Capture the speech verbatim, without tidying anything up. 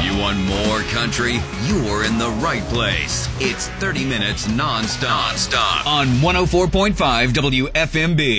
You want more country? You're in the right place. It's thirty minutes non-stop, non-stop on one oh four point five W F M B.